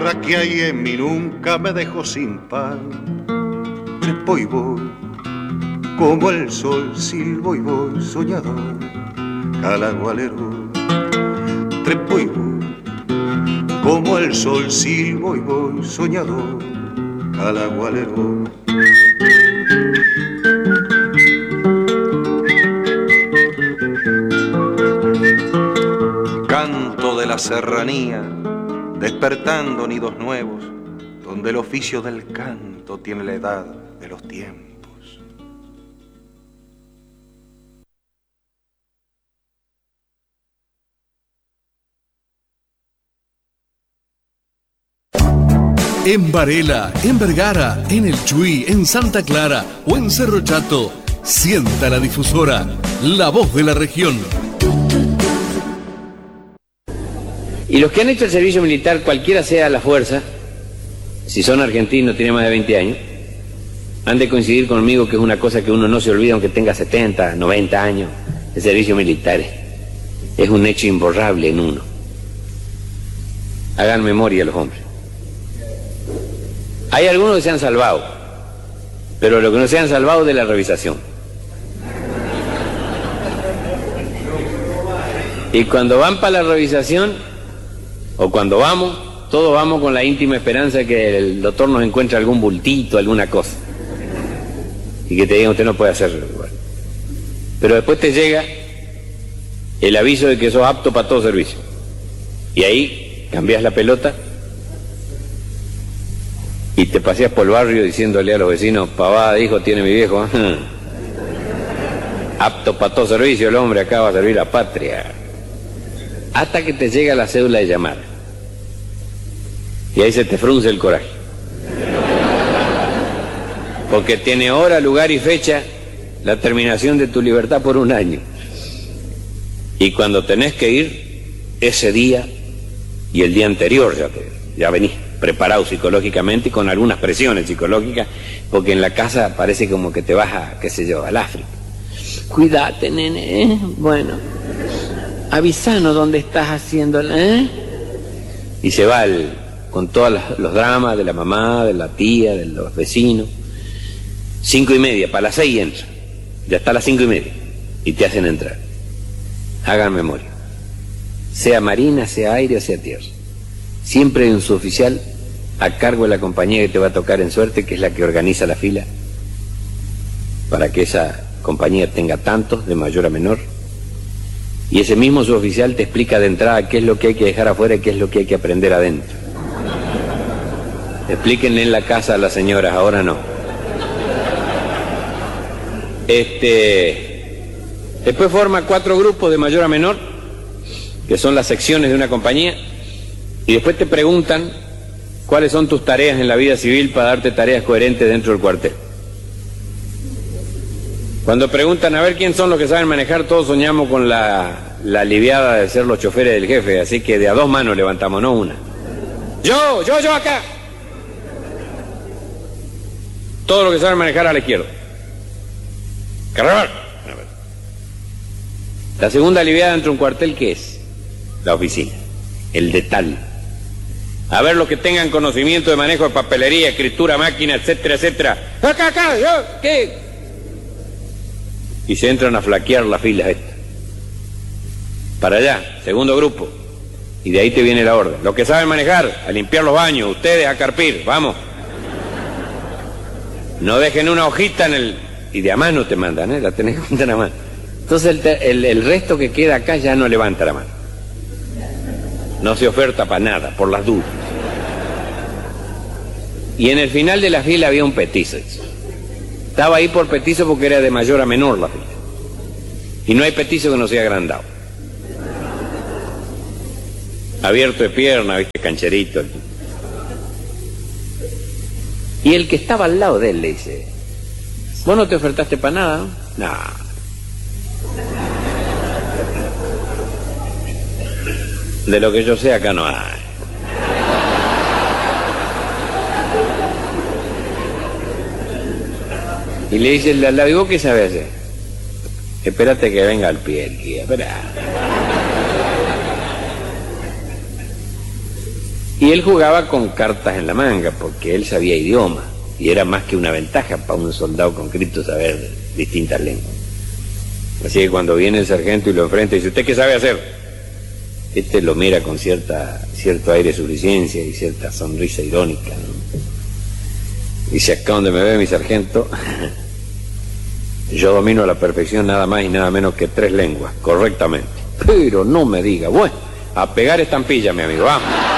Que hay en mí nunca me dejo sin pan. Trepo y voy, como el sol silbo y voy soñador, calagualero. Trepo y voy, como el sol silbo y voy soñador, calagualero. Canto de la serranía, despertando nidos nuevos, donde el oficio del canto tiene la edad de los tiempos. En Varela, en Vergara, en El Chuy, en Santa Clara o en Cerro Chato, sienta la difusora, la voz de la región. Y los que han hecho el servicio militar, cualquiera sea la fuerza, si son argentinos, tienen más de 20 años, han de coincidir conmigo que es una cosa que uno no se olvida aunque tenga 70, 90 años. El servicio militar es un hecho imborrable en uno. Hagan memoria los hombres. Hay algunos que se han salvado, pero los que no se han salvado de la revisación. Y cuando van para la revisación, o cuando vamos, todos vamos con la íntima esperanza de que el doctor nos encuentre algún bultito, alguna cosa. Y que te digan, usted no puede hacerlo igual. Pero después te llega el aviso de que sos apto para todo servicio. Y ahí cambias la pelota y te paseas por el barrio diciéndole a los vecinos, pavada de hijo tiene mi viejo. Apto para todo servicio, el hombre acá va a servir a la patria. Hasta que te llega la cédula de llamar. Y ahí se te frunce el coraje. Porque tiene hora, lugar y fecha la terminación de tu libertad por 1 año. Y cuando tenés que ir, ese día y el día anterior ya venís preparado psicológicamente y con algunas presiones psicológicas, porque en la casa parece como que te vas a, qué sé yo, al África. Cuídate, nene, ¿eh? Bueno, avisanos dónde estás haciéndola, ¿eh? Y se va con todos los dramas de la mamá, de la tía, de los vecinos. 5:30, para las 6 entra. Ya está a las 5:30 y te hacen entrar. Hagan memoria. Sea marina, sea aire o sea tierra. Siempre hay un suboficial a cargo de la compañía que te va a tocar en suerte, que es la que organiza la fila, para que esa compañía tenga tantos, de mayor a menor. Y ese mismo suboficial te explica de entrada qué es lo que hay que dejar afuera y qué es lo que hay que aprender adentro. Explíquenle en la casa a las señoras, ahora no. Después forma 4 grupos de mayor a menor, que son las secciones de una compañía, y después te preguntan cuáles son tus tareas en la vida civil para darte tareas coherentes dentro del cuartel. Cuando preguntan a ver quién son los que saben manejar, todos soñamos con la aliviada de ser los choferes del jefe, así que de a 2 manos levantamos, no una. Yo acá. Todo lo que saben manejar a la izquierda. Carnaval. La segunda aliviada dentro de un cuartel, ¿qué es? La oficina, el detal. A ver los que tengan conocimiento de manejo de papelería, escritura, máquina, etcétera, etcétera. Acá, yo, ¿qué? Y se entran a flaquear las filas estas. Para allá, segundo grupo. Y de ahí te viene la orden. Los que saben manejar, a limpiar los baños, ustedes a carpir, vamos. No dejen una hojita en el... Y de a mano te mandan, la tenés que mandar a mano. Entonces el resto que queda acá ya no levanta la mano. No se oferta para nada, por las dudas. Y en el final de la fila había un petizo. Estaba ahí por petizo porque era de mayor a menor la fila. Y no hay petizo que no sea agrandado. Abierto de pierna, viste, cancherito. Y el que estaba al lado de él le dice, ¿vos no te ofertaste para nada, no? No. De lo que yo sé acá no hay. Y le dice el de al lado, ¿y vos qué sabés hacer? Espérate que venga al pie el guía, esperá. Y él jugaba con cartas en la manga, porque él sabía idioma, y era más que una ventaja para un soldado conscripto saber distintas lenguas. Así que cuando viene el sargento y lo enfrenta y dice, ¿usted qué sabe hacer? Este lo mira con cierto aire de suficiencia y cierta sonrisa irónica, ¿no? Dice, acá donde me ve mi sargento, yo domino a la perfección nada más y nada menos que 3 lenguas, correctamente. Pero no me diga, bueno, a pegar estampilla, mi amigo, vamos.